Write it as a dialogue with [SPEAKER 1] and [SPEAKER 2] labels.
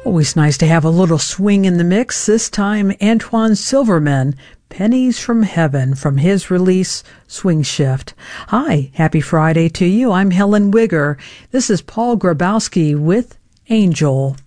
[SPEAKER 1] Always nice to have a little swing in the mix. This time, Antoine Silverman, Pennies from Heaven, from his release, Swing Shift. Hi, happy Friday to you. I'm Helen Wigger. This is Paul Grabowski with Angel.